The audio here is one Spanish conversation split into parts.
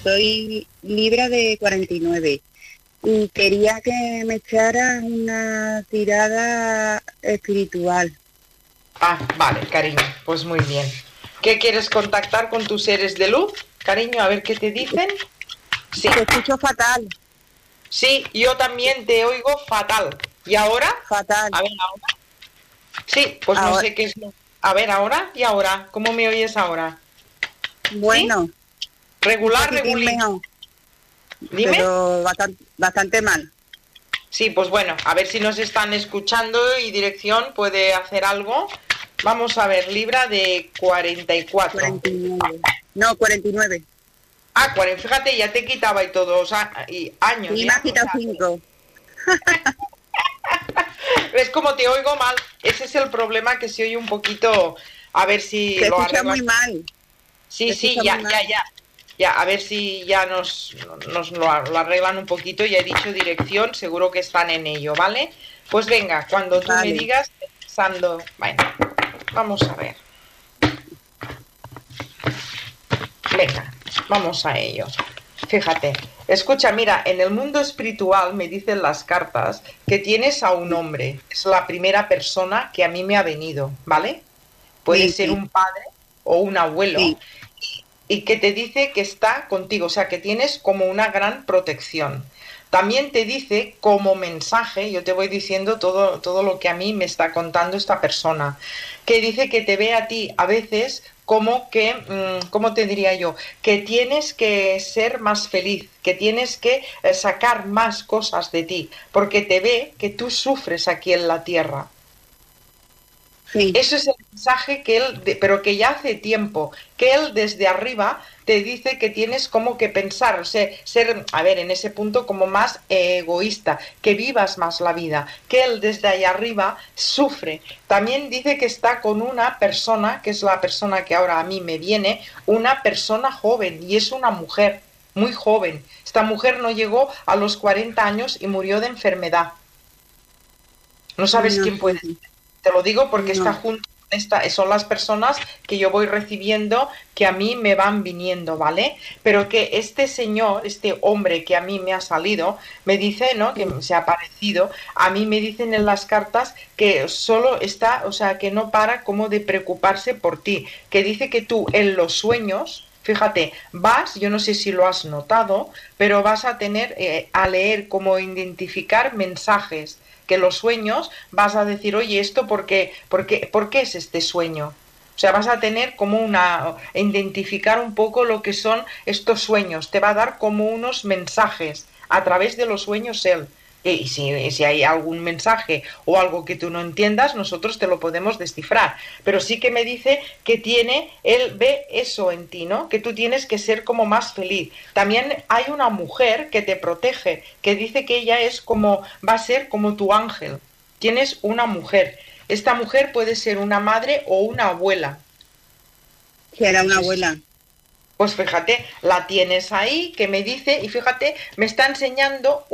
soy Libra de 49 y quería que me echaras una tirada espiritual. Ah, vale, cariño, pues muy bien. ¿Qué quieres contactar con tus seres de luz? Cariño, a ver qué te dicen. Sí, Te escucho fatal, sí, yo también te oigo fatal. ¿Y ahora? fatal. A ver, ahora. Sí, pues no Ahora, sé qué es lo... A ver, ahora y ahora. ¿Cómo me oyes ahora? ¿Sí? bueno, un Regular, poquitín regulín. mejor, Dime. pero bastante mal. Sí, pues bueno, a ver si nos están escuchando y dirección puede hacer algo. Vamos a ver, Libra de 44. 49. No, 49. Ah, 40, fíjate, ya te quitaba y todo, o sea, y años Sí, me has ya, o quitado sea, 5. es como te oigo mal, ese es el problema, que se oye un poquito, a ver si Se lo escucha arreglan. muy mal, Sí, se sí, escucha muy mal. ya, a ver si ya nos lo arreglan un poquito, ya he dicho dirección, seguro que están en ello, ¿vale? Pues venga, cuando tú me Vale. digas, pensando, bueno, vamos a ver, venga, vamos a ello. Fíjate, escucha, mira, en el mundo espiritual me dicen las cartas que tienes a un hombre, es la primera persona que a mí me ha venido, ¿vale? Puede Sí, ser sí, un padre o un abuelo, sí. y que te dice que está contigo, o sea, que tienes como una gran protección. También te dice como mensaje, yo te voy diciendo todo lo que a mí me está contando esta persona, que dice que te ve a ti a veces como que, ¿cómo te diría yo? Que tienes que ser más feliz, que tienes que sacar más cosas de ti, porque te ve que tú sufres aquí en la tierra. Sí, Eso es el mensaje que él, pero que ya hace tiempo, que él desde arriba te dice que tienes como que pensar, o sea, ser, a ver, en ese punto como más egoísta, que vivas más la vida, que él desde ahí arriba sufre. También dice que está con una persona, que es la persona que ahora a mí me viene, una persona joven, y es una mujer muy joven. Esta mujer no llegó a los 40 años y murió de enfermedad. No sabes no quién puede sé, ser. Te lo digo porque está no. junto, son las personas que yo voy recibiendo, que a mí me van viniendo, ¿vale? Pero que este señor, este hombre que a mí me ha salido, me dice, ¿no? Que Sí, se ha aparecido, a mí me dicen en las cartas que solo está, o sea, que no para como de preocuparse por ti, que dice que tú en los sueños, fíjate, vas, yo no sé si lo has notado, pero vas a tener a leer, como identificar mensajes, que los sueños vas a decir, oye, ¿esto por qué es este sueño? O sea, vas a tener como identificar un poco lo que son estos sueños, te va a dar como unos mensajes a través de los sueños él. Y si hay algún mensaje o algo que tú no entiendas, nosotros te lo podemos descifrar. Pero sí que me dice que él ve eso en ti, ¿no? Que tú tienes que ser como más feliz. También hay una mujer que te protege, que dice que ella es como, va a ser como tu ángel. Tienes una mujer. Esta mujer puede ser una madre o una abuela. que era una Es- abuela. Pues fíjate, la tienes ahí, que me dice, y fíjate, me está enseñando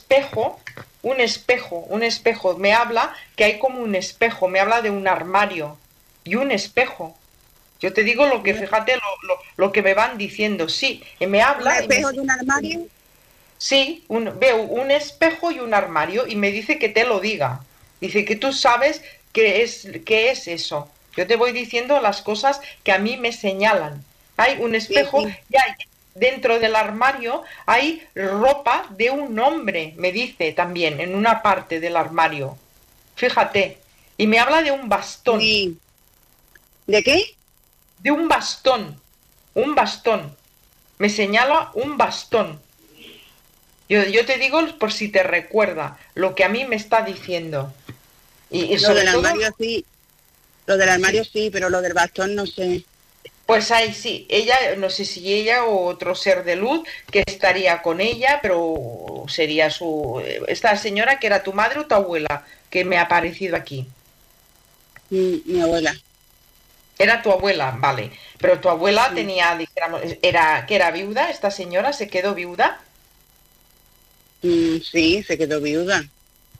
un espejo, me habla que hay como un espejo, me habla de un armario y un espejo. Yo te digo lo que, Un, fíjate, lo que me van diciendo, sí, y me un habla y me... espejo de un armario. Sí, veo un espejo y un armario y me dice que te lo diga. Dice que tú sabes qué es eso. Yo te voy diciendo las cosas que a mí me señalan. Hay un Sí, espejo sí. y hay, dentro del armario hay ropa de un hombre, me dice también, en una parte del armario. Fíjate. Y me habla de un bastón, Sí. ¿De qué? de un bastón. Me señala un bastón. Yo te digo por si te recuerda lo que a mí me está diciendo. Y Lo sobre del todo, armario sí. Lo del armario sí, sí, pero lo del bastón no sé. pues ahí sí, ella, no sé si ella o otro ser de luz que estaría con ella, pero sería esta señora que era tu madre o tu abuela, que me ha aparecido aquí. Mi abuela. Era tu abuela, vale. Pero tu abuela Sí. tenía, dijéramos, que era viuda, esta señora se quedó viuda. Sí, se quedó viuda.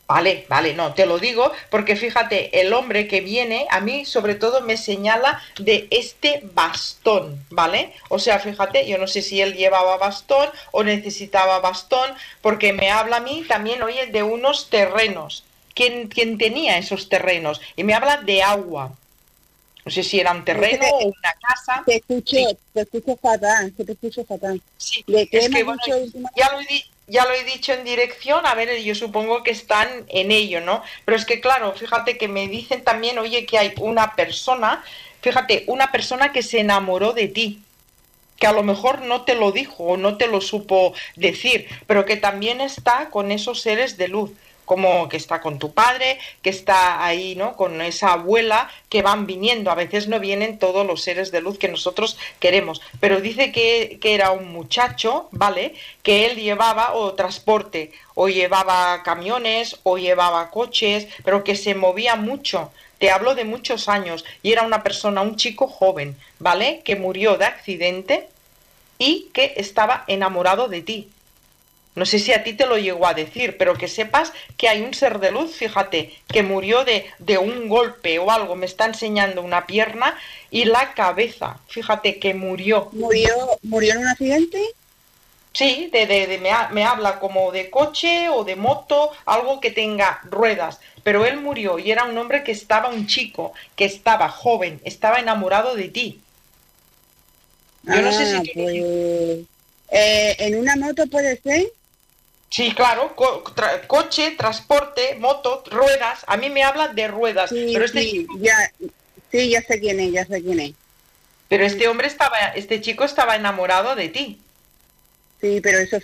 Vale, vale, no, te lo digo porque fíjate, el hombre que viene a mí sobre todo me señala de este bastón, ¿vale? O sea, fíjate, yo no sé si él llevaba bastón o necesitaba bastón, porque me habla a mí también, oye, de unos terrenos. ¿Quién tenía esos terrenos? Y me habla de agua. No sé si era un Es que terreno o una casa. Sí, te escucho fatal, que te escucho fatal. sí, ¿De qué es me que has bueno, dicho últimamente? ya lo he dicho en dirección, a ver, yo supongo que están en ello, ¿no? Pero es que claro, fíjate que me dicen también, oye, que hay una persona, fíjate, una persona que se enamoró de ti, que a lo mejor no te lo dijo o no te lo supo decir, pero que también está con esos seres de luz, como que está con tu padre, que está ahí, ¿no? Con esa abuela que van viniendo. A veces no vienen todos los seres de luz que nosotros queremos, pero dice que era un muchacho, ¿vale? Que él llevaba o transporte, o llevaba camiones, o llevaba coches, pero que se movía mucho. Te hablo de muchos años y era una persona, un chico joven, ¿vale? Que murió de accidente y que estaba enamorado de ti. No sé si a ti te lo llegó a decir, pero que sepas que hay un ser de luz, fíjate, que murió de un golpe o algo, me está enseñando una pierna y la cabeza, fíjate que murió. ¿Murió en un accidente? Sí, me habla como de coche o de moto, algo que tenga ruedas, pero él murió y era un hombre que estaba, un chico, que estaba joven, estaba enamorado de ti. Yo no sé si Ah, tú lo... pues... ¿en una moto puede ser? Sí, claro, coche, transporte, moto, ruedas. A mí me habla de ruedas, Sí, sí, ya, sí, ya sé quién es, ya sé quién es. pero este hombre estaba, este chico estaba enamorado de ti. Sí, pero eso